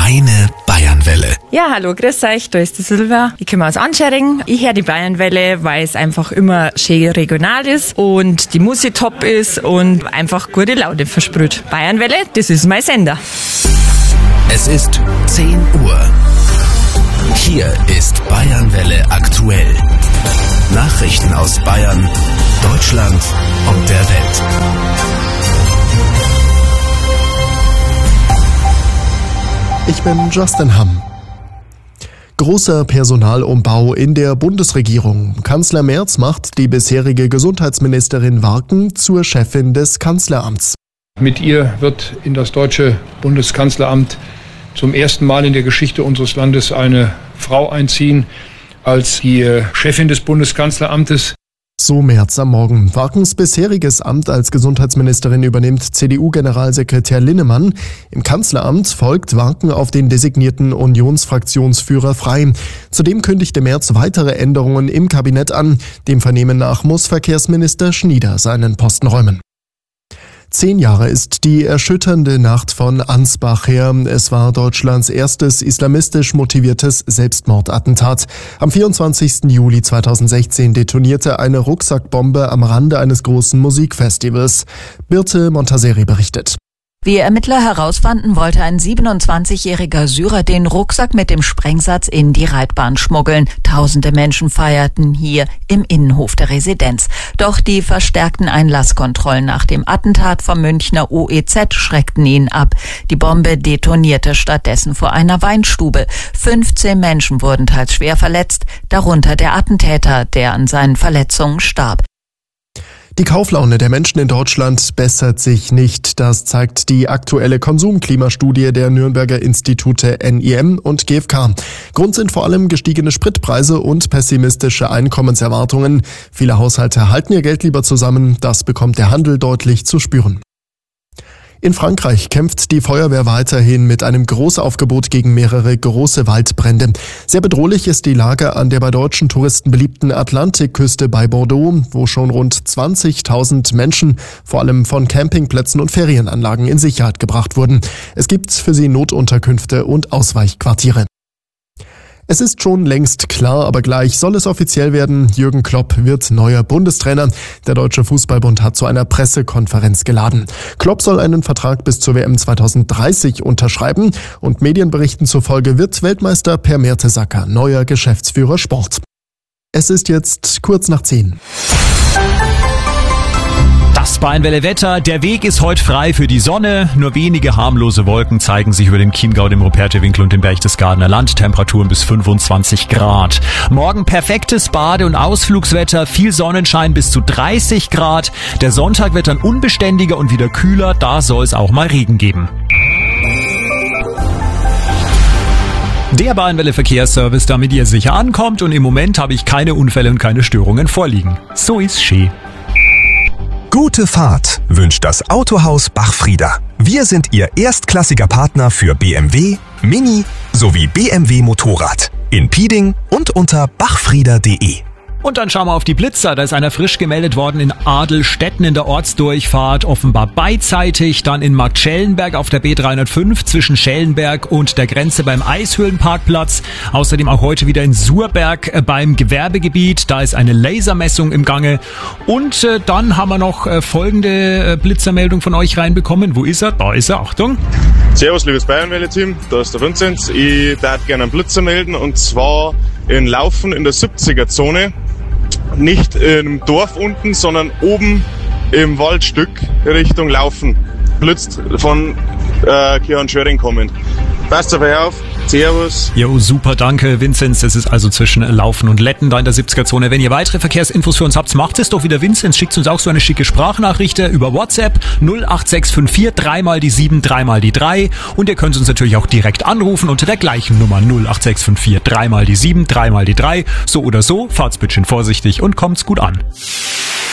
Deine Bayernwelle. Ja, hallo, grüß euch, da ist die Silvia. Ich komme aus Anschering. Ich höre die Bayernwelle, weil es einfach immer schön regional ist und die Musik top ist und einfach gute Laune versprüht. Bayernwelle, das ist mein Sender. Es ist 10 Uhr. Hier ist Bayernwelle aktuell. Nachrichten aus Bayern, Deutschland und der Welt. Ich bin Justin Hamm. Großer Personalumbau in der Bundesregierung. Kanzler Merz macht die bisherige Gesundheitsministerin Warken zur Chefin des Kanzleramts. Mit ihr wird in das deutsche Bundeskanzleramt zum ersten Mal in der Geschichte unseres Landes eine Frau einziehen als die Chefin des Bundeskanzleramtes. So Merz am Morgen. Warkens bisheriges Amt als Gesundheitsministerin übernimmt CDU-Generalsekretär Linnemann. Im Kanzleramt folgt Warken auf den designierten Unionsfraktionsführer Frey. Zudem kündigte Merz weitere Änderungen im Kabinett an. Dem Vernehmen nach muss Verkehrsminister Schnieder seinen Posten räumen. 10 Jahre ist die erschütternde Nacht von Ansbach her. Es war Deutschlands erstes islamistisch motiviertes Selbstmordattentat. Am 24. Juli 2016 detonierte eine Rucksackbombe am Rande eines großen Musikfestivals. Birte Montaseri berichtet. Wie Ermittler herausfanden, wollte ein 27-jähriger Syrer den Rucksack mit dem Sprengsatz in die Reitbahn schmuggeln. Tausende Menschen feierten hier im Innenhof der Residenz. Doch die verstärkten Einlasskontrollen nach dem Attentat vom Münchner OEZ schreckten ihn ab. Die Bombe detonierte stattdessen vor einer Weinstube. 15 Menschen wurden teils schwer verletzt, darunter der Attentäter, der an seinen Verletzungen starb. Die Kauflaune der Menschen in Deutschland bessert sich nicht. Das zeigt die aktuelle Konsumklimastudie der Nürnberger Institute NIM und GfK. Grund sind vor allem gestiegene Spritpreise und pessimistische Einkommenserwartungen. Viele Haushalte halten ihr Geld lieber zusammen. Das bekommt der Handel deutlich zu spüren. In Frankreich kämpft die Feuerwehr weiterhin mit einem Großaufgebot gegen mehrere große Waldbrände. Sehr bedrohlich ist die Lage an der bei deutschen Touristen beliebten Atlantikküste bei Bordeaux, wo schon rund 20.000 Menschen, vor allem von Campingplätzen und Ferienanlagen, in Sicherheit gebracht wurden. Es gibt für sie Notunterkünfte und Ausweichquartiere. Es ist schon längst klar, aber gleich soll es offiziell werden. Jürgen Klopp wird neuer Bundestrainer. Der Deutsche Fußballbund hat zu einer Pressekonferenz geladen. Klopp soll einen Vertrag bis zur WM 2030 unterschreiben und Medienberichten zufolge wird Weltmeister Per Mertesacker neuer Geschäftsführer Sport. Es ist jetzt kurz nach 10. Das Bayernwelle Wetter. Der Weg ist heute frei für die Sonne. Nur wenige harmlose Wolken zeigen sich über dem Chiemgau, dem Rupertewinkel und dem Berchtesgadener Land. Temperaturen bis 25 Grad. Morgen perfektes Bade- und Ausflugswetter. Viel Sonnenschein bis zu 30 Grad. Der Sonntag wird dann unbeständiger und wieder kühler. Da soll es auch mal Regen geben. Der Bayernwelle Verkehrsservice, damit ihr sicher ankommt. Und im Moment habe ich keine Unfälle und keine Störungen vorliegen. So ist schön. Gute Fahrt wünscht das Autohaus Bachfrieder. Wir sind Ihr erstklassiger Partner für BMW, Mini sowie BMW Motorrad. In Pieding und unter bachfrieder.de. Und dann schauen wir auf die Blitzer. Da ist einer frisch gemeldet worden in Adelstetten in der Ortsdurchfahrt, offenbar beidseitig. Dann in Marktschellenberg auf der B305 zwischen Schellenberg und der Grenze beim Eishöhlenparkplatz. Außerdem auch heute wieder in Surberg beim Gewerbegebiet. Da ist eine Lasermessung im Gange. Und dann haben wir noch folgende Blitzermeldung von euch reinbekommen. Wo ist er? Da ist er. Achtung. Servus, liebes Bayernwelle-Team. Da ist der Vinzenz. Ich darf gerne einen Blitzer melden und zwar in Laufen in der 70er-Zone. Nicht im Dorf unten, sondern oben im Waldstück Richtung Laufen. Blitzt von Kieran Schöring kommend. Passt dabei auf. Servus. Jo, super, danke, Vinzenz. Das ist also zwischen Laufen und Letten da in der 70er-Zone. Wenn ihr weitere Verkehrsinfos für uns habt, macht es doch wieder Vinzenz. Schickt uns auch so eine schicke Sprachnachricht über WhatsApp 08654 3 die 7 3 die 3. Und ihr könnt uns natürlich auch direkt anrufen unter der gleichen Nummer 08654 3 die 7 3 die 3. So oder so, fahrt's bitte schön vorsichtig und kommt's gut an.